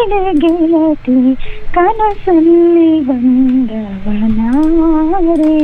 ಕೇಳ ಗೆಳತಿ ಕನಸಲ್ಲಿ ಬಂದವನಾರೆ.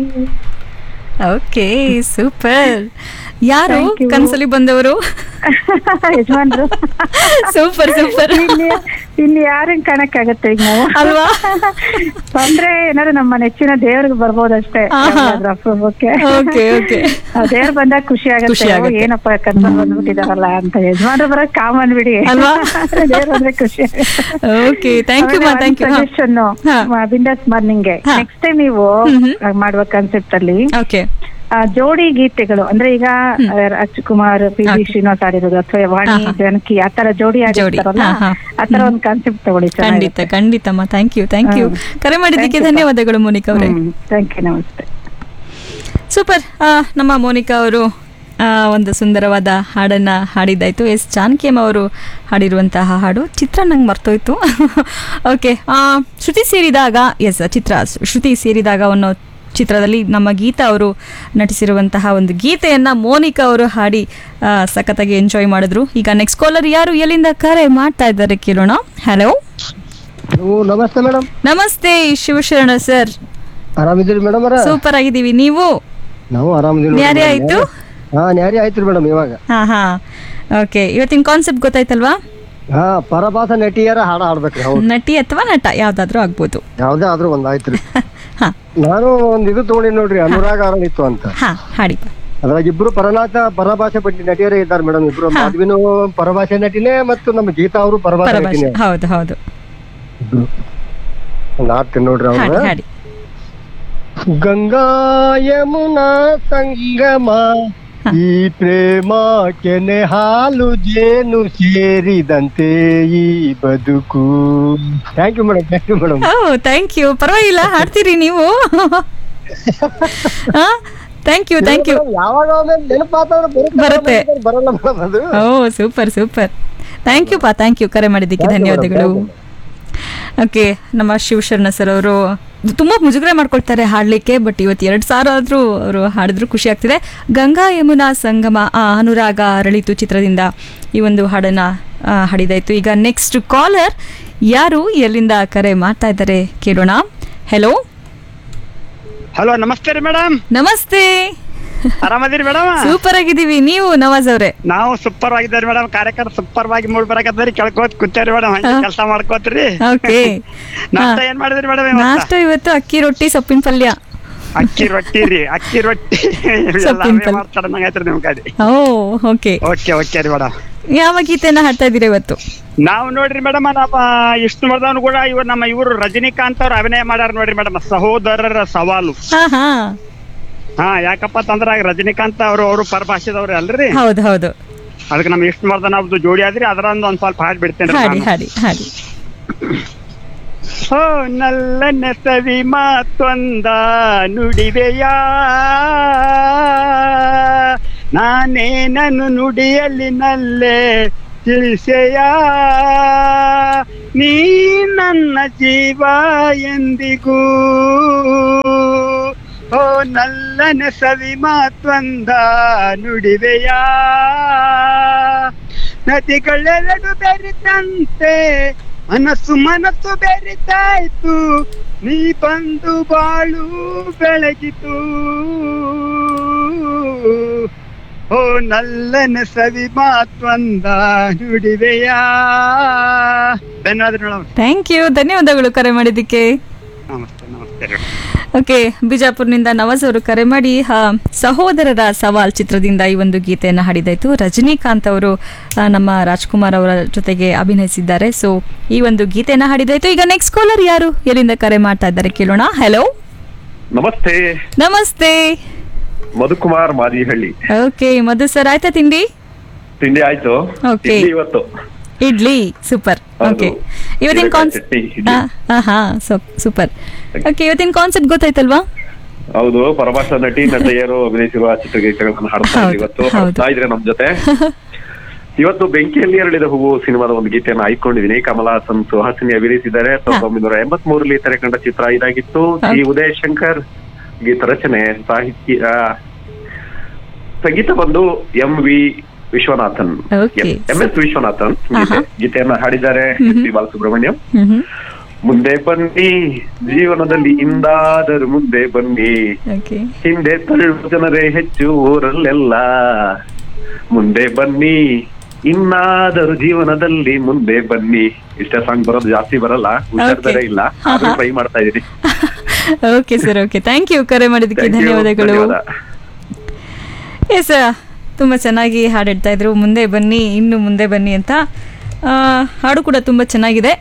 Okay, super. ಯಾರು Thank you. ಕನಸಲ್ಲಿ ಬಂದವರು? ಯಜಮಾನ್ರು. Super super. ಇಲ್ಲಿ ಯಾರನ್ನ ಕಾಣಕ್ಕಾಗತ್ತೆ ಈಗ ನಾವು, ಅಲ್ವಾ? ಅಂದ್ರೆ ಏನಾದ್ರು ನಮ್ಮ ನೆಚ್ಚಿನ ದೇವ್ರಿಗೆ ಬರ್ಬೋದಷ್ಟೇ. Okay okay. ದೇವ್ರು ಬಂದಾಗ ಖುಷಿ ಖುಷಿ ಆಗುತ್ತೆ. ಆಗುತ್ತೆ. ಏನಪ್ಪ ಕನ್ಸಲ್ ಬಂದ್ಬಿಟ್ಟಿದಾರಲ್ಲ ಅಂತ. ಯಜಮಾನ್ರು ಬರೋದ್ ಕಾಮನ್ ಬಿಡಿ ಅಲ್ವಾ? ದೇವ್ರು ಬಂದ್ರೆ ಖುಷಿ okay, thank you thank you. Suggestion ಬಿಂದಾಸ್ ಮಾರ್ನಿಂಗ್ ನೆಕ್ಸ್ಟ್ ಟೈಮ್ ನೀವು ಮಾಡುವ ಕಾನ್ಸೆಪ್ಟ್ ಅಲ್ಲಿ ಓಕೆ, ಜೋಡಿ ಗೀತೆಗಳು ಅಂದ್ರೆ ಈಗ ರಾಜ್ಕುಮಾರ್, ಪಿ ವಿ ಶ್ರೀನಿವಾಸ್ ಆಡಿರೋದು ಅಥವಾ ವಾಣಿ ಜಾನಕಿ ಆತರ ಜೋಡಿ ಆಡಿರ್ತಾರಲ್ಲ, ಆತರ ಒಂದು ಕಾನ್ಸೆಪ್ಟ್ ತಗೊಳ್ಳಿ. ಖಂಡಿತ ಖಂಡಿತಮ್ಮ. Thank you thank you. ಕರೆ ಮಾಡಿದ್ದಕ್ಕೆ ಧನ್ಯವಾದಗಳು ಮೋನಿಕಾ ಅವರೇ. ಥ್ಯಾಂಕ್ ಯು, ನಮಸ್ತೆ. ಸೂಪರ್. ನಮ್ಮ ಮೋನಿಕಾ ಅವರು ಒಂದು ಸುಂದರವಾದ ಹಾಡನ್ನು ಹಾಡಿದ್ದಾಯಿತು. ಎಸ್ ಜಾನಕಿಯಮ್ಮ ಅವರು ಹಾಡಿರುವಂತಹ ಹಾಡು. ಚಿತ್ರ ನಂಗೆ ಮರ್ತೋಯ್ತು. ಓಕೆ, ಶ್ರುತಿ ಸೇರಿದಾಗ, ಎಸ್ ಶ್ರುತಿ ಸೇರಿದಾಗ ಅನ್ನೋ ಚಿತ್ರದಲ್ಲಿ ನಮ್ಮ ಗೀತಾ ಅವರು ನಟಿಸಿರುವಂತಹ ಒಂದು ಗೀತೆಯನ್ನು ಮೋನಿಕಾ ಅವರು ಹಾಡಿ ಸಖತ್ತಾಗಿ ಎಂಜಾಯ್ ಮಾಡಿದ್ರು. ಈಗ ನೆಕ್ಸ್ಟ್ ಕಾಲರ್ ಯಾರು, ಎಲ್ಲಿಂದ ಕರೆ ಮಾಡ್ತಾ ಇದ್ದಾರೆ ಕೇಳೋಣ. ಹಲೋ, ನಮಸ್ತೆ ಮೇಡಮ್. ನಮಸ್ತೆ ಶಿವಶರಣ ಸರ್. ಆರಾಮಿದ್ದೀರಿ ಮೇಡಮ್? ಸೂಪರ್ ಆಗಿದ್ದೀವಿ, ನೀವು? ನಾವು ಆರಾಮಿದ್ದೀವಿ. ನ್ಯಾರಿ ಆಯ್ತು? ನ್ಯಾರಿ ಆಯ್ತು ಮೇಡಮ್. ಇವಾಗ ಓಕೆ, ಇವತ್ತಿನ ಕಾನ್ಸೆಪ್ಟ್ ಗೊತ್ತಾಯ್ತಲ್ವಾ? ಪರಭಾಸ ನಟಿಯರ ಹಾಡ ಹಾಡ್ಬೇಕ್ರಿ. ನಟಿ ಅಥವಾ ನಟ ಯಾವ್ದಾದ್ರು ಆಗ್ಬೋದು, ಯಾವ್ದೇ ಆದ್ರೂ ಒಂದ್ ಆಯ್ತ್ರಿ. ನಾನು ಒಂದ್ ಇದು ತಗೊಂಡಿ ನೋಡ್ರಿ, ಅನುರಾಗ ಅರಳಿತ್ತು ಅಂತ. ಹಾಡಿ. ಅದ್ರಾಗ ಇಬ್ರು ಪರಭಾಷೆ ಪಟ್ಟಿ ನಟಿಯರೇ ಇದ್ದಾರೆ ಮೇಡಮ್. ಇಬ್ರು ಮಾಧವಿನೂ ಪರಭಾಷೆ ನಟಿನೇ ಮತ್ತು ನಮ್ಮ ಗೀತಾ ಅವರು ಪರಭಾಷೆ ನಟಿನೇ. ಹೌದು ಹೌದು. ಒಂದ್ ಹಾಡ್ತೀನಿ ನೋಡ್ರಿ ಅವ್ರು. ಗಂಗಾ ಯಮುನಾ ಸಂಗಮ ಈ ಪ್ರೇಮ ಕೆನೆ ಹಾಲು ಜೇನು ಸೇರಿದಂತೆ ಈ ಬದುಕು. Thank you madam. Thank you madam. Thank you. ಪರವಾಗಿಲ್ಲ, ಹಾಡ್ತೀರಿ ನೀವು. Thank you thank you. ಯಾವಾಗ ಬರುತ್ತೆ. ಬರಲ್ಲ ಮೇಡಮ್ ಅದು. Super super. Thank you thank you. ಕರೆ ಮಾಡಿದ್ದಕ್ಕೆ ಧನ್ಯವಾದಗಳು. ಓಕೆ, ನಮ್ಮ ಶಿವಶರಣ ಸರ್ ಅವರು ತುಂಬ ಮುಜುಗರ ಮಾಡ್ಕೊಳ್ತಾರೆ ಹಾಡಲಿಕ್ಕೆ, ಬಟ್ ಇವತ್ತು 2 ಸಾರ ಆದರೂ ಅವರು ಹಾಡಿದ್ರು ಖುಷಿ ಆಗ್ತಿದೆ. ಗಂಗಾ ಯಮುನಾ ಸಂಗಮ ಅನುರಾಗ ಅರಳಿತು ಚಿತ್ರದಿಂದ ಈ ಒಂದು ಹಾಡನ್ನು ಹಾಡಿದಾಯಿತು. ಈಗ ನೆಕ್ಸ್ಟ್ ಕಾಲರ್ ಯಾರು, ಎಲ್ಲಿಂದ ಕರೆ ಮಾಡ್ತಾ ಇದ್ದಾರೆ ಕೇಳೋಣ. ಹೆಲೋ. ಹಲೋ, ನಮಸ್ತೆ ರೀ ಮೇಡಮ್. ನಮಸ್ತೆ. ಆರಾಮದಿರಿ ಮೇಡಮ್? ಸೂಪರ್ ಆಗಿದ್ದೀವಿ, ನೀವು ನವಾಜ್ ಅವ್ರೆ? ನಾವು ಸೂಪರ್ ಆಗಿದ್ದಾರೆ ಮೇಡಮ್. ಕಾರ್ಯಕ್ರಮ ಸೂಪರ್ ಆಗಿ ಮೂಡ್ ಬರಕತ್ತರಿ, ಕೇಳ್ಕೋತ ಕೂತಾರಿ ಮೇಡಮ್. ಕೆಲಸ ಮಾಡ್ಕೋತ್ರಿ. ಓಕೆ. ನಾಷ್ಟ ಏನ್ ಮಾಡಿದ್ರಿ ಮೇಡಮ್? ನಾಷ್ಟ ಇವತ್ತು ಅಕ್ಕಿ ರೊಟ್ಟಿ ಸೊಪ್ಪಿನ ಪಲ್ಯ. ಅಕ್ಕಿ ರೊಟ್ಟಿ ರೀ, ಅಕ್ಕಿ ರೊಟ್ಟಿ ಮಾಡ್ತಾರ ನಂಗಾಯ್ತ್ರಿ ನಿಮ್ ಕಡೆ. ಓಕೆ ಓಕೆ ಓಕೆ ರೀ ಮೇಡಮ್. ಯಾವ ಗೀತೆನ ಹಾಡ್ತಾ ಇದ್ದೀರಾ ಇವತ್ತು? ನಾವು ನೋಡ್ರಿ ಮೇಡಮ್, ನಮ್ಮ ವಿಷ್ಣುವರ್ಧನ್ ಕೂಡ ಇವರು ರಜನಿಕಾಂತ್ ಅವ್ರು ಅಭಿನಯ ಮಾಡ್ಯಾರ ನೋಡ್ರಿ ಮೇಡಮ್, ಸಹೋದರರ ಸವಾಲು. ಯಾಕಪ್ಪ ಅಂತಂದ್ರ ರಜನಿಕಾಂತ್ ಅವರು ಪರಭಾಷೆದವ್ರಿ ಅಲ್ರಿ? ಹೌದು ಹೌದು. ಅದಕ್ಕೆ ನಮ್ಮ ವಿಷ್ಣುವರ್ಧನ್ ಅವ್ರದ್ದು ಜೋಡಿ ಆದ್ರಿ, ಅದರಂದು ಒಂದ್ ಸ್ವಲ್ಪ ಹಾಡಿ ಬಿಡ್ತೇನೆ. ಹಾಡಿ. ಓ ನಲ್ಲನ ಸವಿ ಮಾತೊಂದ ನುಡಿವೆಯ, ನಾನೇ ನನ್ನ ನುಡಿಯಲ್ಲಿ ನಲ್ಲೆ ತಿಳಿಸೆಯ, ನೀ ನನ್ನ ಜೀವ ಎಂದಿಗೂ. ಓ ನಲ್ಲನ ಸವಿ ಮಾತೊಂದ ನುಡಿವೆಯ, ನದಿಗಳೆರಡು ಬೆರೆತಂತೆ ಮನಸ್ಸು ಬೆರೆತಾಯ್ತು, ನೀ ಬಂದು ಬಾಳು ಬೆಳಗಿತು. ಓ ನಲ್ಲನ ಸವಿ ಮಾತೊಂದ ನುಡಿವೆಯ. ಧನ್ಯವಾದ. ಥ್ಯಾಂಕ್ ಯು, ಧನ್ಯವಾದಗಳು ಕರೆ ಮಾಡಿದ್ದಕ್ಕೆ. ನಮಸ್ತೆ ನಮಸ್ತೆ. ಓಕೆ, ಬಿಜಾಪುರ್ನಿಂದ ನವಾಜ್ ಅವರು ಕರೆ ಮಾಡಿ ಸಹೋದರರ ಸವಾಲ್ ಚಿತ್ರದಿಂದ ಈ ಒಂದು ಗೀತೆಯನ್ನು ಹಾಡಿದಾಯಿತು. ರಜನಿಕಾಂತ್ ಅವರು ನಮ್ಮ ರಾಜ್ಕುಮಾರ್ ಅವರ ಜೊತೆಗೆ ಅಭಿನಯಿಸಿದ್ದಾರೆ. ಸೊ ಈ ಒಂದು ಗೀತೆಯನ್ನು ಹಾಡಿದಾಯಿತು. ಈಗ ನೆಕ್ಸ್ಟ್ ಕಾಲರ್ ಯಾರು, ಎಲ್ಲಿಂದ ಕರೆ ಮಾಡ್ತಾ ಇದ್ದಾರೆ ಕೇಳೋಣ. ಹೆಲೋ. ನಮಸ್ತೆ. ನಮಸ್ತೆ. ಮಧುಕುಮಾರ್ ಮಾದಿಹಳ್ಳಿ. ಓಕೆ, ಮಧು ಸರ್, ಆಯ್ತಾ ತಿಂಡಿ? ತಿಂಡಿ ಆಯ್ತು. ಓಕೆ, ಇವತ್ತು ಇಡ್ಲಿ. ಸೂಪರ್. ಓಕೆ, ಇವತ್ತಿನ ಕಾನ್ಸೆಪ್ಟ್ ಸೂಪರ್. ಓಕೆ, ಇವತ್ತಿನ ಕಾನ್ಸೆಪ್ಟ್ ಗೊತ್ತಾಯ್ತಲ್ವಾ? ಹೌದು, ಪರಭಾಷಾ ನಟಿ ನಟಿಯರು ಅಭಿನಯಿಸಿರುವ ಚಿತ್ರಗೀತೆಗಳನ್ನು ಹಾಡ್ತಾ ಇವತ್ತು ಹಾಡ್ತಾ ಇದ್ರೆ ನಮ್ ಜೊತೆ. ಇವತ್ತು ಬೆಂಕಿಯಲ್ಲಿ ಅರಳಿದ ಹೂವು ಸಿನಿಮಾದ ಒಂದು ಗೀತೆಯನ್ನು ಆಯ್ಕೊಂಡಿದೀನಿ. ಕಮಲಾ ಹಾಸನ್ ಸುಹಾಸಿನಿ ಅಭಿನಯಿಸಿದ್ದಾರೆ. 1983 ತೆರೆ ಕಂಡ ಚಿತ್ರ ಇದಾಗಿತ್ತು. ಜಿ ಉದಯ್ ಶಂಕರ್ ಗೀತ ರಚನೆ, ಸಂಗೀತ ಬಂದು MV Viswanathan, Okay. MS Viswanathan ಗೀತೆಯನ್ನ ಹಾಡಿದ್ದಾರೆ ಎಸ್.ಪಿ. ಬಾಲಸುಬ್ರಹ್ಮಣ್ಯಂ. ಮುಂದೆ ಬನ್ನಿ ಜೀವನದಲ್ಲಿ ಇಂದಾದರೂ ಮುಂದೆ ಬನ್ನಿ, ಓಕೆ ಹಿಂದೆ ತಳ್ಳುವ ಜನರೇ ಹೆಚ್ಚು ಊರಲ್ಲೆಲ್ಲ, ಮುಂದೆ ಬನ್ನಿ ಇನ್ನಾದರೂ ಜೀವನದಲ್ಲಿ ಮುಂದೆ ಬನ್ನಿ. ಇಷ್ಟ ಸಾಂಗ್ ಬರೋದು ಜಾಸ್ತಿ ಬರಲ್ಲ, ಹುಷಾರ್ತಾರೆ ಇಲ್ಲ, ಆದ್ರೂ ಟ್ರೈ ಮಾಡ್ತಾ ಇದೀನಿ. Okay sir, okay, thank you. ಕರೆ ಮಾಡಿದ್ದಕ್ಕೆ ಧನ್ಯವಾದಗಳು. ಎಸ್, ತುಂಬ ಚೆನ್ನಾಗಿ ಹಾಡಿಡ್ತಾ ಇದ್ರು, ಮುಂದೆ ಬನ್ನಿ ಇನ್ನು ಮುಂದೆ ಬನ್ನಿ ಅಂತ. ಹಾಡು ಕೂಡ ತುಂಬ ಚೆನ್ನಾಗಿದೆ.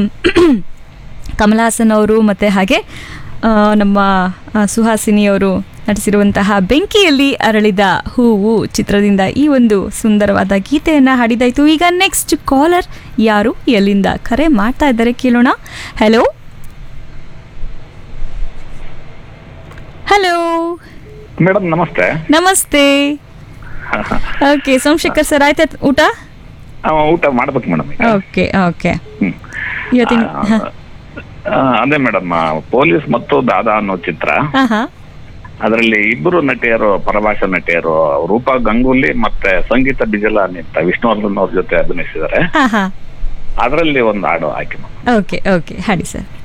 ಕಮಲ್ ಹಾಸನ್ ಅವರು ಮತ್ತು ಹಾಗೆ ನಮ್ಮ ಸುಹಾಸಿನಿ ಅವರು ನಟಿಸಿರುವಂತಹ ಬೆಂಕಿಯಲ್ಲಿ ಅರಳಿದ ಹೂವು ಚಿತ್ರದಿಂದ ಈ ಒಂದು ಸುಂದರವಾದ ಗೀತೆಯನ್ನು ಹಾಡಿದಾಯಿತು. ಈಗ ನೆಕ್ಸ್ಟ್ ಕಾಲರ್ ಯಾರು, ಎಲ್ಲಿಂದ ಕರೆ ಮಾಡ್ತಾ ಇದ್ದಾರೆ ಕೇಳೋಣ. ಹಲೋ ಹಲೋ ಮೇಡಮ್ ನಮಸ್ತೆ. ನಮಸ್ತೆ. ಓಕೆ, ಸೋಮಶೇಖರ್ ಸರ್, ಆಯ್ತಾ ಊಟ? ಊಟ ಮಾಡ್ಬೇಕು ಮೇಡಮ್. Okay okay. ಇವತ್ತಿನ ಅದೇ ಮೇಡಮ್, ಪೊಲೀಸ್ ಮತ್ತು ದಾದಾ ಅನ್ನೋ ಚಿತ್ರ, ಅದರಲ್ಲಿ ಇಬ್ಬರು ನಟಿಯರು, ಪರಭಾಷಾ ನಟಿಯರು, ರೂಪಾ ಗಂಗೂಲಿ ಮತ್ತೆ ಸಂಗೀತ ಬಿಜಲಾನಿ ಅಂತ ವಿಷ್ಣುವರ್ಧನ್ ಅವ್ರ ಜೊತೆ ಅಭಿನಯಿಸಿದ್ದಾರೆ. ಅದರಲ್ಲಿ ಒಂದು ಹಾಡು ಆಯ್ಕೆ. ಓಕೆ ಓಕೆ, ಹಾಡಿ ಸರ್.